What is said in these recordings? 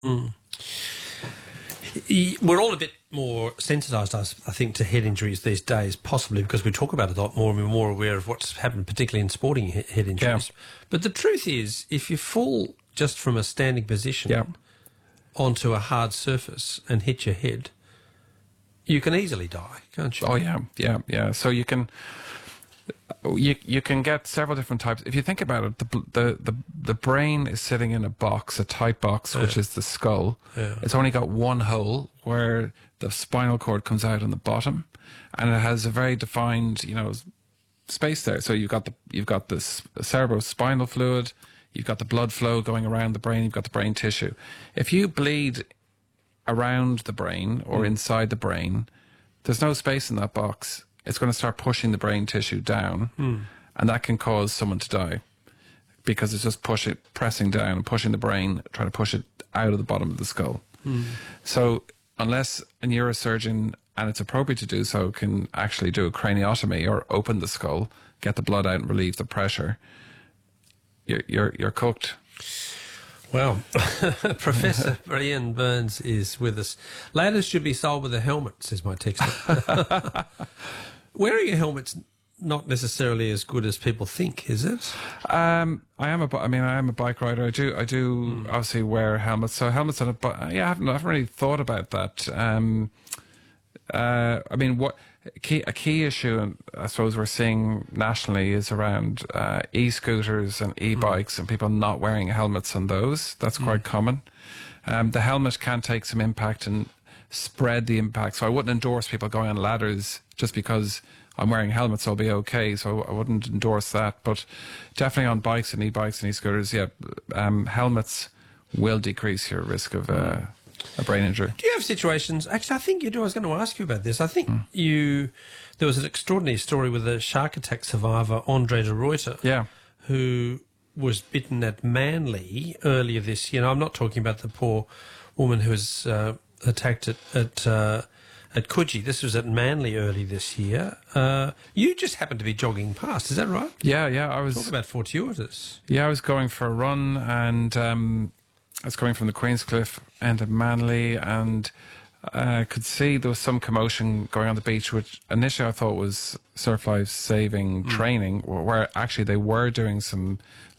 We're all a bit more sensitised, I think, to head injuries these days, possibly because we talk about it a lot more and we're more aware of what's happened, particularly in sporting head injuries. Yeah. But the truth is, if you fall just from a standing position onto a hard surface and hit your head, you can easily die, can't you? Oh, yeah. So you can get several different types. If you think about it, the brain is sitting in a box, a tight box, which is the skull. Yeah. It's only got one hole where the spinal cord comes out on the bottom, and it has a very defined, space there. So you've got this cerebrospinal fluid, you've got the blood flow going around the brain, you've got the brain tissue. If you bleed around the brain or inside the brain, there's no space in that box. It's going to start pushing the brain tissue down, and that can cause someone to die because it's just pressing down and pushing the brain, trying to push it out of the bottom of the skull. So unless a neurosurgeon, and it's appropriate to do so, can actually do a craniotomy or open the skull, get the blood out and relieve the pressure, you're cooked. Well, Professor Ian Burns is with us. Ladders should be sold with a helmet, says my texter. Wearing a helmet's not necessarily as good as people think, is it? I am a bike rider. I do obviously wear helmets. So helmets on a bike. Yeah, I haven't really thought about that. A key issue, and I suppose we're seeing nationally, is around e-scooters and e-bikes and people not wearing helmets on those. That's quite common. The helmet can take some impact and spread the impact. So I wouldn't endorse people going on ladders just because I'm wearing helmets, I'll be okay. So I wouldn't endorse that. But definitely on bikes and e-bikes and e-scooters, helmets will decrease your risk of a brain injury. Do you have situations? Actually, I think you do. I was going to ask you about this. I think there was an extraordinary story with a shark attack survivor, Andre de Ruyter, who was bitten at Manly earlier this year. I'm not talking about the poor woman who was attacked at Coogee. This was at Manly early this year. You just happened to be jogging past, is that right? Yeah. I was. Talk about fortuitous. Yeah, I was going for a run, and I was coming from the Queenscliff end of Manly, and I could see there was some commotion going on the beach, which initially I thought was surf life saving training, where actually they were doing some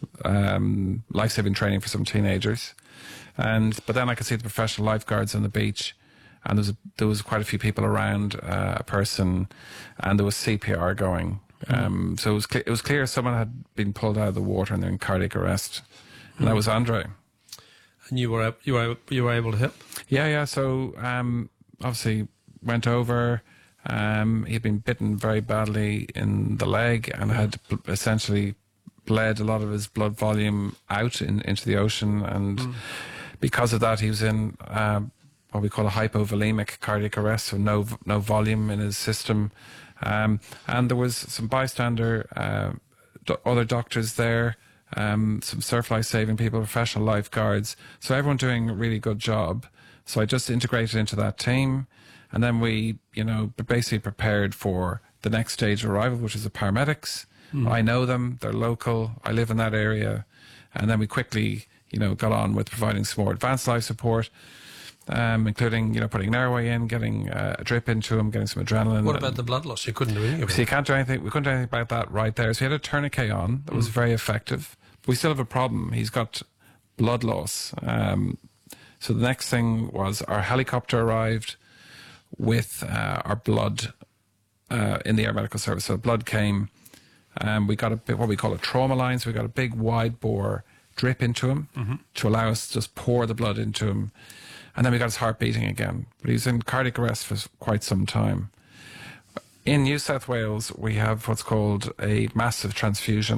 life saving training for some teenagers. But then I could see the professional lifeguards on the beach, and there was quite a few people around a person, and there was CPR going. So it was clear someone had been pulled out of the water and they're in cardiac arrest, and that was Andre. And you were able to help? Yeah. So obviously went over. He'd been bitten very badly in the leg and had essentially bled a lot of his blood volume out into the ocean, and because of that, he was in what we call a hypovolemic cardiac arrest, so no volume in his system. And there was some bystander, other doctors there, some surf life saving people, professional lifeguards. So everyone doing a really good job. So I just integrated into that team, and then we, basically prepared for the next stage of arrival, which is the paramedics. I know them; they're local. I live in that area, and then we quickly, got on with providing some more advanced life support, including, putting an airway in, getting a drip into him, getting some adrenaline. What about the blood loss? You couldn't do anything about it. So you can't do anything. We couldn't do anything about that right there. So he had a tourniquet on that was very effective. We still have a problem. He's got blood loss. So the next thing was our helicopter arrived with our blood in the air medical service. So blood came. We got what we call a trauma line. So we got a big wide bore drip into him to allow us to just pour the blood into him. And then we got his heart beating again. But he was in cardiac arrest for quite some time. In New South Wales, we have what's called a massive transfusion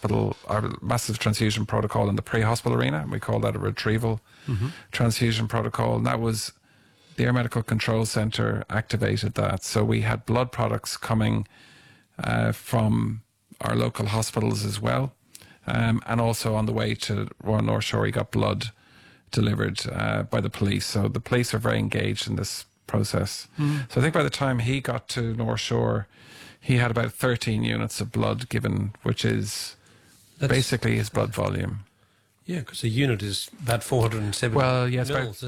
protocol in the pre-hospital arena. We call that a retrieval transfusion protocol. And that was the Air Medical Control Centre activated that. So we had blood products coming from our local hospitals as well. And also on the way to Royal North Shore, he got blood delivered by the police. So the police are very engaged in this process. So I think by the time he got to North Shore, he had about 13 units of blood given, which is basically his blood volume. Yeah, because a unit is about 470 Well, yes, mils,